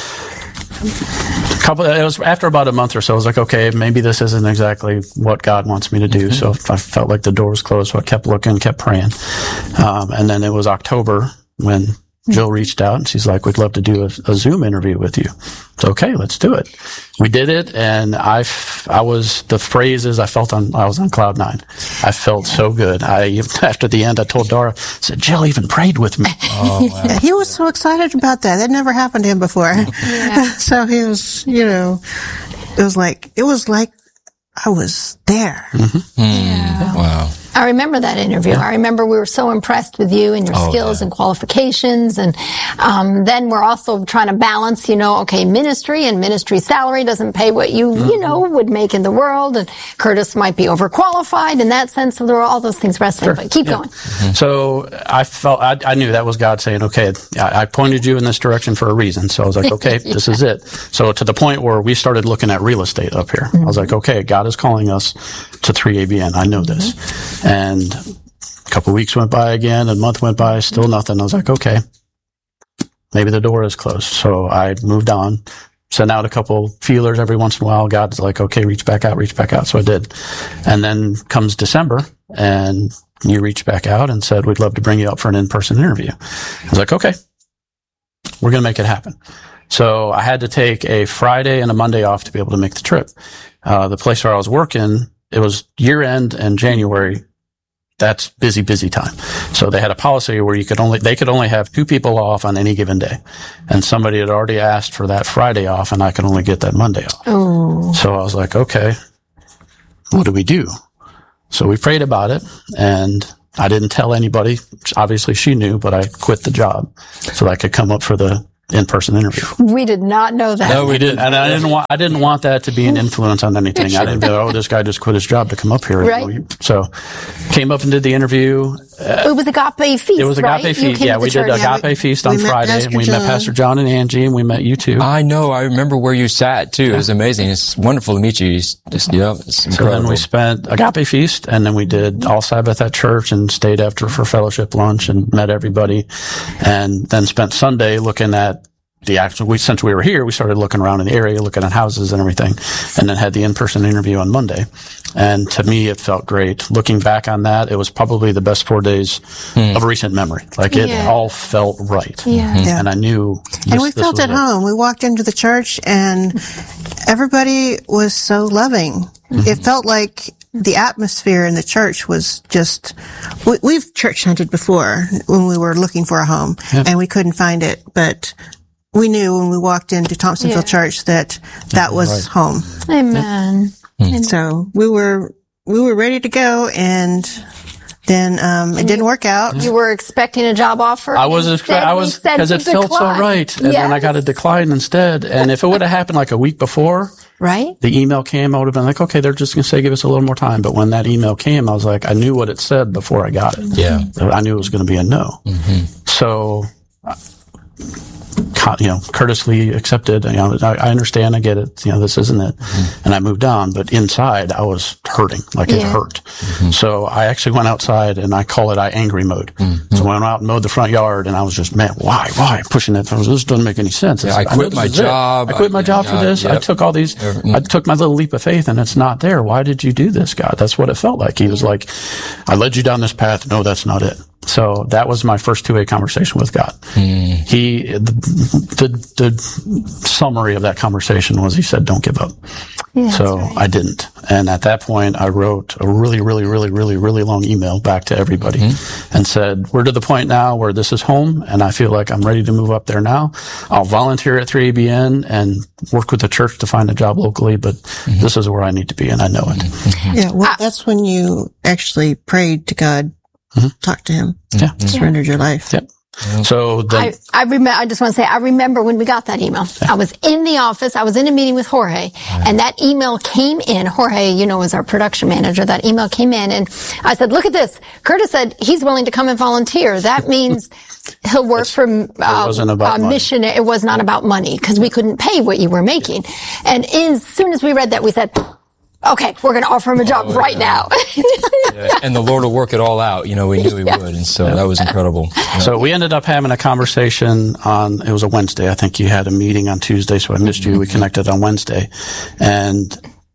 A couple, it was after about a month or so. I was like, okay, maybe this isn't exactly what God wants me to do. So I felt like the door was closed. So I kept looking, kept praying. Um, and then it was October when Jill reached out and she's like, we'd love to do a, a Zoom interview with you. It's okay. Let's do it. We did it. And I, f- I was, the phrases I felt on, I was on cloud nine. I felt so good. I, after the end, I told Dara, I said, Jill even prayed with me. yeah, he was so excited about that. That never happened to him before. So he was, you know, it was like, it was like I was there. Wow. I remember that interview. I remember we were so impressed with you and your Oh, skills yeah. and qualifications. And um, then we're also trying to balance, you know, okay, ministry and ministry salary doesn't pay what you, you know, would make in the world. And Curtis might be overqualified in that sense. So there were all those things wrestling. But keep going. So I felt, I, I knew that was God saying, okay, I, I pointed you in this direction for a reason. So I was like, okay, this is it. So to the point where we started looking at real estate up here, I was like, okay, God is calling us to three A B N. I know this. And a couple of weeks went by again, a month went by, still nothing. I was like, okay, maybe the door is closed. So I moved on. sent out a couple feelers every once in a while. God's like, okay, reach back out, reach back out. So I did. And then comes December and you reached back out and said, we'd love to bring you up for an in-person interview. I was like, okay, we're going to make it happen. So I had to take a Friday and a Monday off to be able to make the trip. Uh, the place where I was working, it was year end and January. That's busy, busy time. So they had a policy where you could only, they could only have two people off on any given day. And somebody had already asked for that Friday off and I could only get that Monday off. Oh. So I was like, okay, what do we do? So we prayed about it and I didn't tell anybody. Obviously she knew, but I quit the job so that I could come up for the in-person interview. We did not know that. No, we didn't. And I didn't want, I didn't want that to be an influence on anything. I didn't go, oh, this guy just quit his job to come up here. Right. So came up and did the interview. Uh, it was Agape Feast. It was Agape right? Feast. Yeah, we did Agape yeah, we, Feast on we Friday. Pastor And we John. met Pastor John and Angie and we met you too. I know. I remember where you sat too. It was amazing. It's wonderful to meet you. It's just, yeah, it's incredible. So then we spent Agape Feast and then we did All Sabbath at church and stayed after for fellowship lunch and met everybody and then spent Sunday looking at the actual, we, since we were here, we started looking around in the area, looking at houses and everything, and then had the in-person interview on Monday. And to me, it felt great. Looking back on that, it was probably the best four days hmm. of recent memory. Like it yeah. all felt right. Yeah. Mm-hmm. Yeah. And I knew. This, and we felt at home. We walked into the church and everybody was so loving. Mm-hmm. It felt like the atmosphere in the church was just, we, we've church hunted before when we were looking for a home yeah. and we couldn't find it, but we knew when we walked into Thompsonville yeah. Church that that was right. home. Amen. Mm. So we were, we were ready to go and then, um, it didn't work out. You were expecting a job offer? I was, expect, I was, because it felt so right. And yes. then I got a decline instead. And if it would have happened like a week before, right? The email came, I would have been like, okay, they're just going to say, give us a little more time. But when that email came, I was like, I knew what it said before I got it. Yeah. I knew it was going to be a no. Mm-hmm. So, you know, courteously accepted. You know, I, I understand. I get it. You know, this isn't it. Mm-hmm. And I moved on. But inside, I was hurting. Like yeah. it hurt. Mm-hmm. So I actually went outside and I call it I angry mode. Mm-hmm. So I went out and mowed the front yard and I was just, man, why, why pushing it? This doesn't make any sense. Yeah, I quit I my job. It. I quit my job I, for yeah, this. Yep. I took all these, mm-hmm. I took my little leap of faith and it's not there. Why did you do this, God? That's what it felt like. He was like, I led you down this path. No, that's not it. So that was my first two-way conversation with God. Mm. He, the, the, the summary of that conversation was he said, don't give up. Yeah, so right. I didn't. And at that point, I wrote a really, really, really, really, really long email back to everybody mm-hmm. and said, we're to the point now where this is home and I feel like I'm ready to move up there now. I'll volunteer at three A B N and work with the church to find a job locally, but mm-hmm. this is where I need to be and I know it. Mm-hmm. Yeah, well, that's when you actually prayed to God. Mm-hmm. Talk to him. Yeah. Surrendered your life. Yep. So the, I, I remember, I just want to say, I remember when we got that email. I was in the office. I was in a meeting with Jorge and that email came in. Jorge, you know, was our production manager. That email came in and I said, look at this. Curtis said he's willing to come and volunteer. That means he'll work for uh, a mission. It was not about money because we couldn't pay what you were making. And as soon as we read that, we said, okay, we're going to offer him a job oh, right yeah. now. yeah. And the Lord will work it all out. You know, we knew He yeah. would. And so yeah. that was incredible. Yeah. So we ended up having a conversation on, it was a Wednesday. I think you had a meeting on Tuesday, so I missed you. We connected on Wednesday. And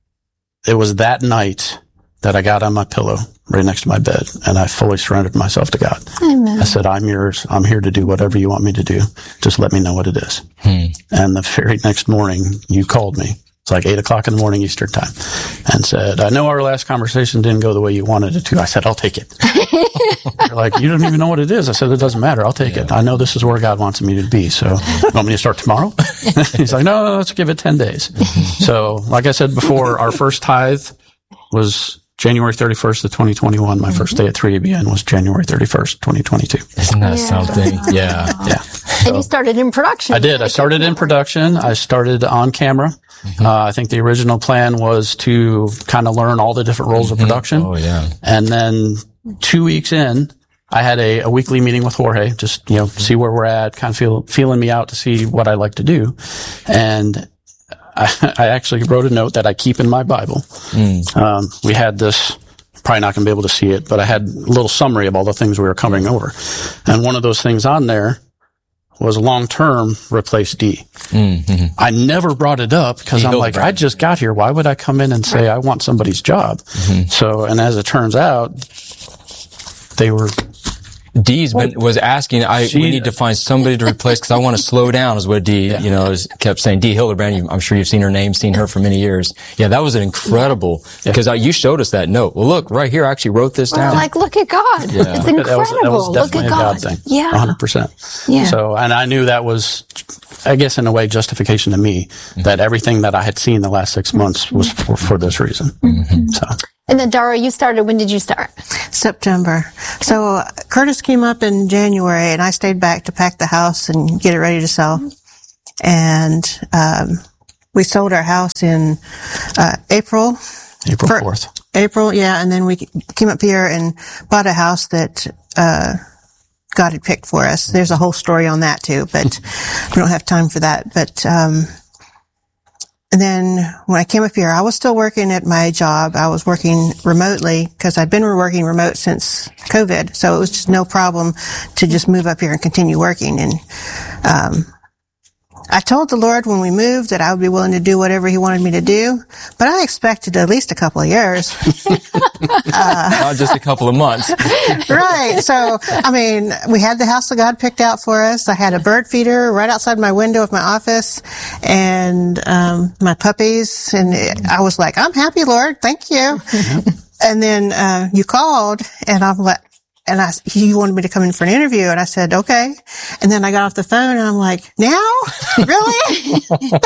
it was that night that I got on my pillow right next to my bed and I fully surrendered myself to God. Amen. I said, I'm yours. I'm here to do whatever you want me to do. Just let me know what it is. Hmm. And the very next morning, you called me. It's like eight o'clock in the morning Eastern time and said, I know our last conversation didn't go the way you wanted it to. I said, I'll take it. You're like, you don't even know what it is. I said, it doesn't matter. I'll take yeah. it. I know this is where God wants me to be. So you want me to start tomorrow? He's like, no, no, let's give it ten days. So like I said before, our first tithe was January thirty-first of twenty twenty-one. My mm-hmm. first day at three A B N was January thirty-first, twenty twenty-two. Isn't that yeah. something? Yeah. Yeah. So, and you started in production. I did. I started in production. I started on camera. Mm-hmm. Uh, I think the original plan was to kind of learn all the different roles mm-hmm. of production. Oh, yeah. And then two weeks in, I had a, a weekly meeting with Jorge, just, you know, mm-hmm. see where we're at, kind of feel, feeling me out to see what I like to do. And I, I actually wrote a note that I keep in my Bible. Mm. Um, we had this, probably not going to be able to see it, but I had a little summary of all the things we were covering over. And one of those things on there was long-term replace D. Mm-hmm. I never brought it up because I'm like, I just got here. Why would I come in and say I want somebody's job? Mm-hmm. So, and as it turns out, they were... Dee's been, was asking, I, she, we need to find somebody to replace because I want to slow down is what Dee, yeah. you know, is, kept saying. Dee Hildebrand, you, I'm sure you've seen her name, seen her for many years. Yeah, that was an incredible, yeah. because I, you showed us that note. Well, look, right here, I actually wrote this well, down. Like, look at God. Yeah. It's incredible. That was, that was look at a God. God thing. Yeah. one hundred percent. Yeah. So, and I knew that was, I guess in a way, justification to me, mm-hmm. that everything that I had seen the last six months was for, for this reason. Mm-hmm. So. And then, Dara, you started, when did you start? September. So uh, Curtis came up in January, and I stayed back to pack the house and get it ready to sell. And um, we sold our house in uh, April. April fourth. April, yeah. And then we came up here and bought a house that uh God had picked for us. There's a whole story on that, too, but we don't have time for that. But um And then when I came up here, I was still working at my job. I was working remotely because I'd been working remote since COVID. So it was just no problem to just move up here and continue working. And, um, I told the Lord when we moved that I would be willing to do whatever He wanted me to do, but I expected at least a couple of years. uh, Not just a couple of months. Right. So, I mean, we had the house that God picked out for us. I had a bird feeder right outside my window of my office and, um, my puppies. And it, I was like, I'm happy, Lord. Thank you. And then, uh, you called and I'm like, and I, he wanted me to come in for an interview, and I said, okay. And then I got off the phone, and I'm like, now? Really?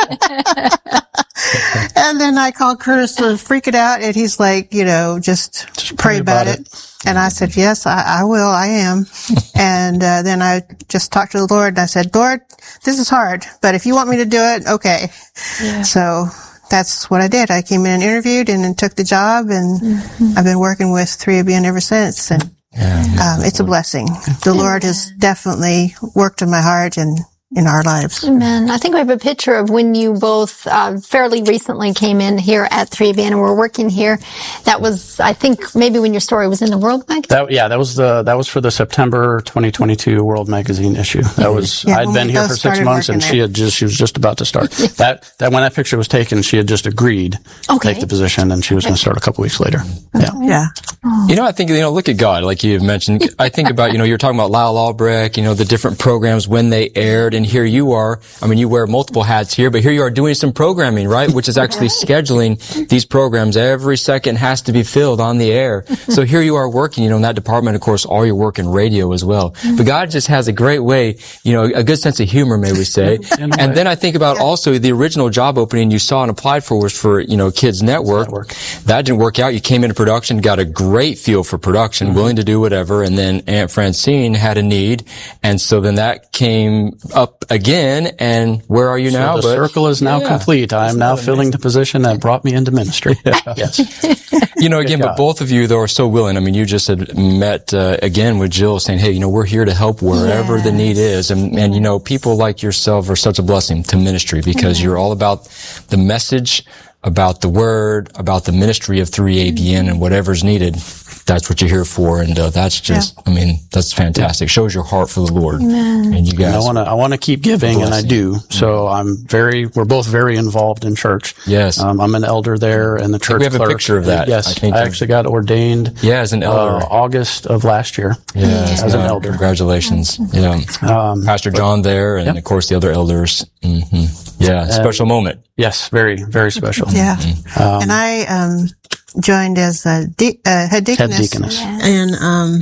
And then I called Curtis to freak it out, and he's like, you know, just, just pray, pray about, about it. it. And I said, yes, I, I will. I am. And uh, then I just talked to the Lord, and I said, Lord, this is hard, but if you want me to do it, okay. Yeah. So that's what I did. I came in and interviewed, and then took the job, and mm-hmm. I've been working with three A B N ever since. And Yeah, um, it's a blessing. The Lord has definitely worked in my heart and in our lives. Amen. I think we have a picture of when you both uh, fairly recently came in here at three A B N and were working here. That was, I think, maybe when your story was in the World magazine. That, yeah, that was the that was for the September twenty twenty-two World magazine issue. That was yeah, I'd been here for six months and she had just she was just about to start. that that when that picture was taken, she had just agreed okay. to take the position, and she was okay. going to start a couple weeks later. Yeah, yeah. You know, I think, you know, look at God, like you mentioned. I think about, you know, you're talking about Lyle Albrecht, you know, the different programs when they aired, and here you are. I mean, you wear multiple hats here, but here you are doing some programming, right? Which is actually scheduling these programs. Every second has to be filled on the air. So here you are working, you know, in that department, of course, all your work in radio as well. But God just has a great way, you know, a good sense of humor, may we say. And then I think about also the original job opening you saw and applied for was for, you know, Kids Network. Network. That didn't work out. You came into production, got a great feel for production, mm-hmm. willing to do whatever. And then Aunt Francine had a need. And so then that came up again. And where are you so now? The but, circle is now yeah, complete. I am now filling the position that brought me into ministry. Yes. You know, again, but both of you, though, are so willing. I mean, you just had met, uh, again with Jill saying, hey, you know, we're here to help wherever yes. the need is. And, and, you know, people like yourself are such a blessing to ministry because mm-hmm. you're all about the message, about the word, about the ministry of three A B N and whatever's needed. That's what you're here for. And, uh, that's just, yeah. I mean, that's fantastic. Shows your heart for the Lord. Amen. And you guys. And I want to, I want to keep giving and I do. So I'm very, we're both very involved in church. Yes. Um, I'm an elder there and the church we have clerk. a picture of that. Yes. I, think I actually got ordained. Yeah, as an elder. Uh, August of last year. Yeah. As, as an elder. Congratulations. Yeah. Um, Pastor John there and yep. of course the other elders. Mm-hmm. Yeah. And special moment. Yes. Very, very special. Yeah. Mm-hmm. Um, and I, um, joined as a de- uh, head deaconess, head deaconess. Yeah. and um,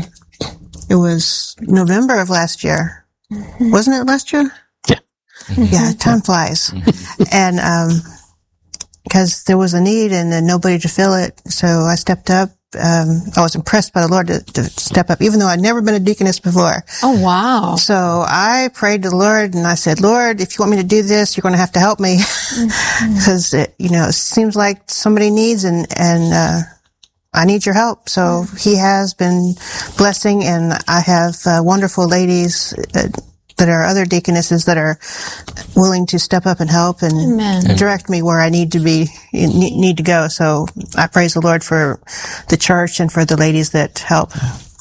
it was November of last year, mm-hmm. wasn't it last year? Yeah, mm-hmm. yeah. Time flies, mm-hmm. and um, because there was a need and then nobody to fill it, so I stepped up. Um, I was impressed by the Lord to, to step up, even though I'd never been a deaconess before. Oh, wow. So I prayed to the Lord and I said, Lord, if you want me to do this, you're going to have to help me. Because, mm-hmm. you know, it seems like somebody needs and, and, uh, I need your help. So mm-hmm. he has been blessing, and I have uh, wonderful ladies uh, that are other deaconesses that are willing to step up and help and Amen. direct me where I need to be, need to go. So I praise the Lord for the church and for the ladies that help.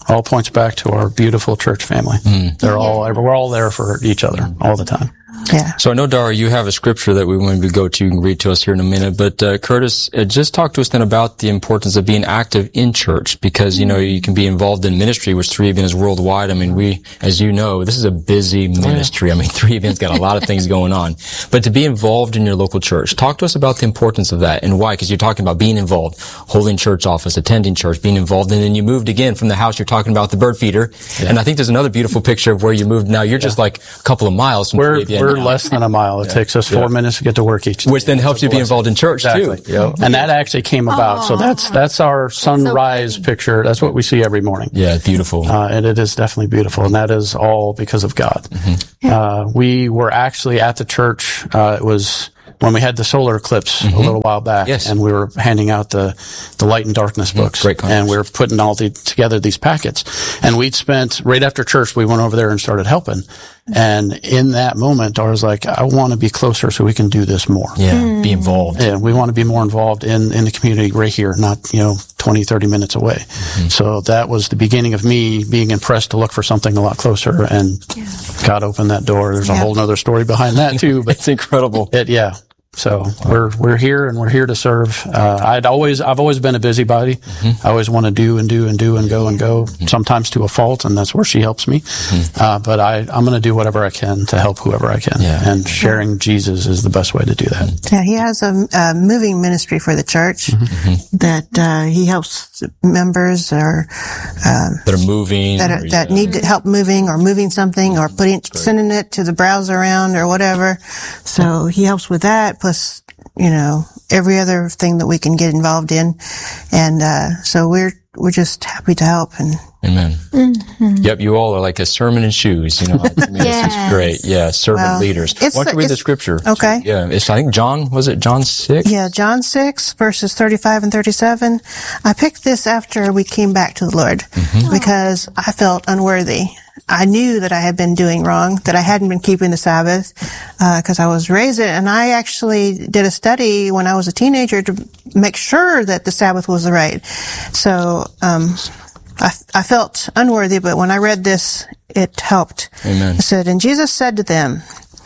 all points back to our beautiful church family. Mm. They're all, we're all there for each other all the time. Yeah. So I know, Dara, you have a scripture that we want to go to and read to us here in a minute. But uh, Curtis, uh, just talk to us then about the importance of being active in church, because you know you can be involved in ministry, which three A B N is worldwide. I mean, we, as you know, this is a busy ministry. I mean, three A B N's got a lot of things going on. But to be involved in your local church, talk to us about the importance of that and why. Because you're talking about being involved, holding church office, attending church, being involved, and then you moved again from the house. You're talking about the bird feeder, yeah. and I think there's another beautiful picture of where you moved. Now you're yeah. just like a couple of miles from we're, three A B N. We're now. less than a mile. It yeah. takes us four yeah. minutes to get to work each day. Which then helps you be involved in church, exactly. too. Yep. And that actually came about. Aww. So that's that's our sunrise so picture. That's what we see every morning. Yeah, beautiful. Uh, and it is definitely beautiful. And that is all because of God. Mm-hmm. Uh, we were actually at the church. Uh, it was when we had the solar eclipse mm-hmm. a little while back. Yes. And we were handing out the, the Light and Darkness books. Mm-hmm. Great conference. And we were putting all the, together these packets. And we'd spent, right after church, we went over there and started helping. And in that moment, I was like, I want to be closer so we can do this more. Yeah, mm. be involved. Yeah, we want to be more involved in, in the community right here, not, you know, twenty, thirty minutes away. Mm-hmm. So that was the beginning of me being impressed to look for something a lot closer, and yeah. God opened that door. There's yeah. a whole other story behind that too, but it's incredible. It, yeah. So we're, we're here and we're here to serve. Uh, I'd always, I've always been a busybody. Mm-hmm. I always want to do and do and do and go and go, mm-hmm. sometimes to a fault, and that's where she helps me. Mm-hmm. Uh, but I, I'm going to do whatever I can to help whoever I can. Yeah. And sharing Jesus is the best way to do that. Yeah, he has a, a moving ministry for the church mm-hmm. that, uh, he helps members or, uh, that are moving, that, are, that yeah. need to help moving or moving something or putting, sending it to the browser around or whatever. So he helps with that. Plus, you know, every other thing that we can get involved in. And, uh, so we're, we're just happy to help. And Amen. Mm-hmm. Yep. You all are like a sermon in shoes. You know, to me, yes. This is great. Yeah. Servant well, leaders. Why don't you read the scripture? Okay. Yeah. It's, I think John, was it John six? Yeah. John six verses thirty-five and thirty-seven. I picked this after we came back to the Lord mm-hmm. because I felt unworthy. I knew that I had been doing wrong, that I hadn't been keeping the Sabbath, uh, cause I was raised it. And I actually did a study when I was a teenager to make sure that the Sabbath was right. So, um, I, I felt unworthy, but when I read this, it helped. Amen. It said, and Jesus said to them,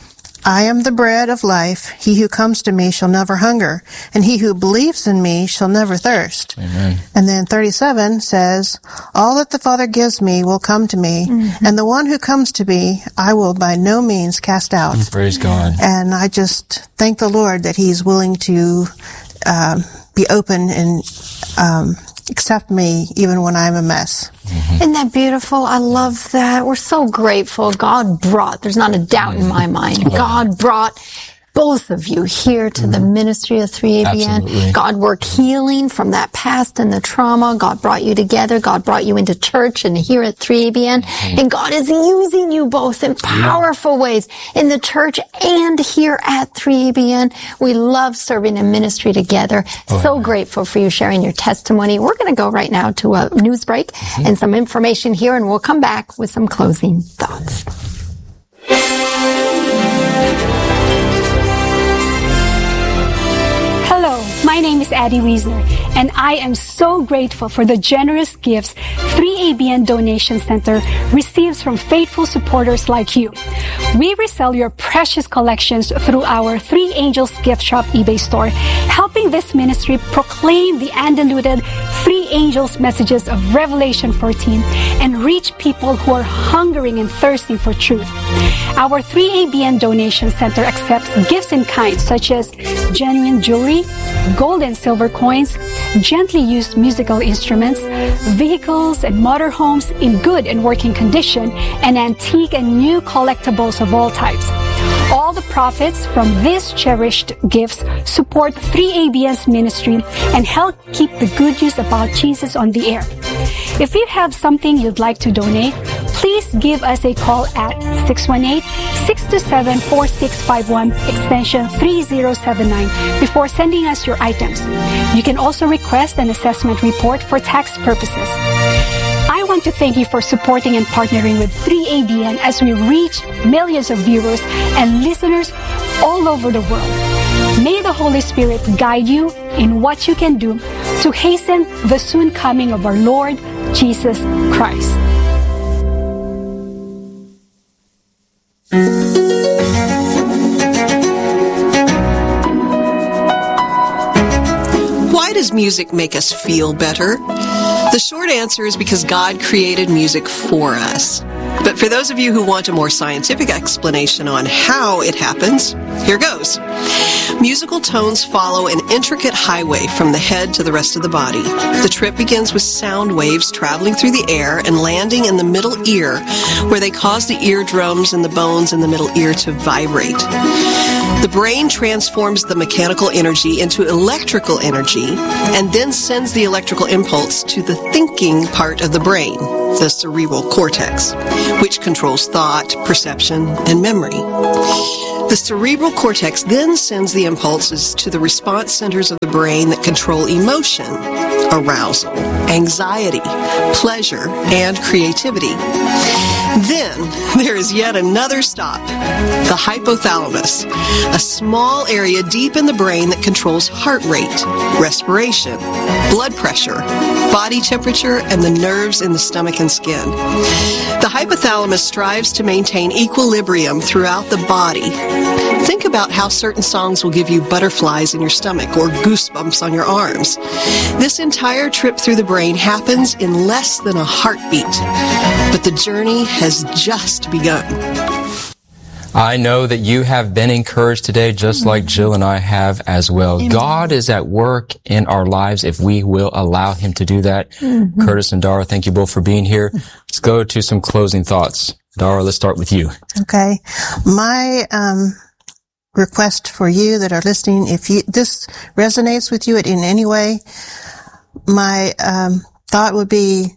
I am the bread of life. He who comes to me shall never hunger, and he who believes in me shall never thirst. Amen. And then thirty-seven says, all that the Father gives me will come to me, mm-hmm. and the one who comes to me, I will by no means cast out. Praise God. And I just thank the Lord that he's willing to um, be open and um accept me even when I'm a mess. Mm-hmm. Isn't that beautiful? I love that. We're so grateful. God brought, there's not a doubt in my mind, God brought both of you here to mm-hmm. the ministry of three A B N. Absolutely. God worked healing from that past and the trauma. God brought you together. God brought you into church and here at three A B N. Mm-hmm. And God is using you both in powerful yeah. ways in the church and here at three A B N. We love serving in ministry together. Oh, so yeah. grateful for you sharing your testimony. We're going to go right now to a news break mm-hmm. and some information here, and we'll come back with some closing thoughts. Hello, my name is Addie Wiesner, and I am so grateful for the generous gifts three A B N Donation Center receives from faithful supporters like you. We resell your precious collections through our Three Angels Gift Shop eBay store, helping this ministry proclaim the undiluted Three Angels messages of Revelation fourteen and reach people who are hungering and thirsting for truth. Our three A B N Donation Center accepts gifts in kind such as genuine jewelry, gold and silver coins, gently used musical instruments, vehicles and motorhomes in good and working condition, and antique and new collectibles of all types. All the profits from these cherished gifts support three A B N's ministry and help keep the good news about Jesus on the air. If you have something you'd like to donate, please give us a call at six one eight, six two seven, four six five one, extension three zero seven nine before sending us your items. You can also request an assessment report for tax purposes. I want to thank you for supporting and partnering with three A B N as we reach millions of viewers and listeners all over the world. May the Holy Spirit guide you in what you can do to hasten the soon coming of our Lord, Jesus Christ. Why does music make us feel better? The short answer is because God created music for us. But for those of you who want a more scientific explanation on how it happens, here goes. Musical tones follow an intricate highway from the head to the rest of the body. The trip begins with sound waves traveling through the air and landing in the middle ear, where they cause the eardrums and the bones in the middle ear to vibrate. The brain transforms the mechanical energy into electrical energy and then sends the electrical impulse to the thinking part of the brain, the cerebral cortex, which controls thought, perception, and memory. The cerebral cortex then sends the impulses to the response centers of the brain that control emotion, arousal, anxiety, pleasure, and creativity. Then there is yet another stop, the hypothalamus, a small area deep in the brain that controls heart rate, respiration, blood pressure, body temperature, and the nerves in the stomach and skin. The hypothalamus strives to maintain equilibrium throughout the body. Think about how certain songs will give you butterflies in your stomach or goosebumps on your arms. This entire trip through the brain happens in less than a heartbeat, but the journey has just begun. I know that you have been encouraged today, just like Jill and I have as well. Amen. God is at work in our lives if we will allow Him to do that. Mm-hmm. Curtis and Dara, thank you both for being here. Let's go to some closing thoughts. Dara, let's start with you. Okay. My um request for you that are listening, if you this resonates with you in any way, my um thought would be,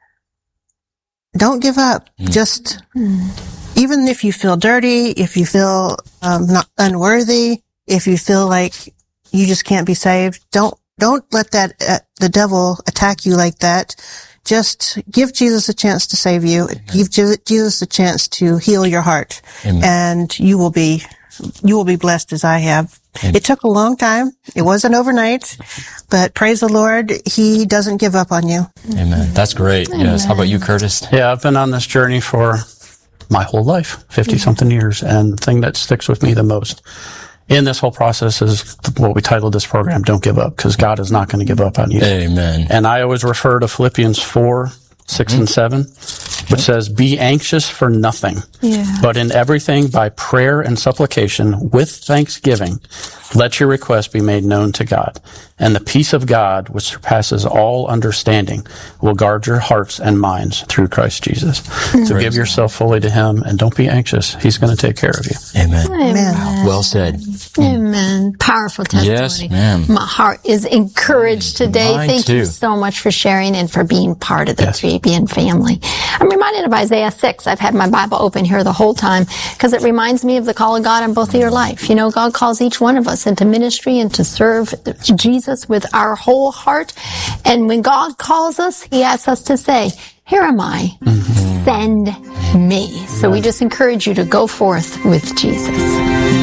don't give up. Mm. Just, mm. even if you feel dirty, if you feel um, not unworthy, if you feel like you just can't be saved, don't don't let that uh, the devil attack you like that. Just give Jesus a chance to save you. Amen. Give Jesus a chance to heal your heart, Amen. And you will be you will be blessed as I have. Amen. It took a long time. It wasn't overnight, but praise the Lord, He doesn't give up on you. Amen. That's great. Amen. Yes. How about you, Curtis? Yeah, I've been on this journey for my whole life, fifty-something mm-hmm. years, and the thing that sticks with me the most in this whole process is what we titled this program, Don't Give Up, because God is not going to give up on you. Amen. And I always refer to Philippians four, six, mm-hmm. and seven, which says, be anxious for nothing, yeah. but in everything by prayer and supplication with thanksgiving, let your requests be made known to God. And the peace of God, which surpasses all understanding, will guard your hearts and minds through Christ Jesus. Mm-hmm. So give yourself fully to Him and don't be anxious. He's going to take care of you. Amen. Amen. Wow. Well said. Amen. Powerful testimony. Yes, ma'am. My heart is encouraged today. Mine Thank too. you so much for sharing and for being part of the yes. three A B N family. I'm reminded of Isaiah six. I've had my Bible open here the whole time because it reminds me of the call of God on both of your life. You know, God calls each one of us into ministry and to serve Jesus with our whole heart. And when God calls us, He asks us to say, here am I, mm-hmm. send me. So we just encourage you to go forth with Jesus.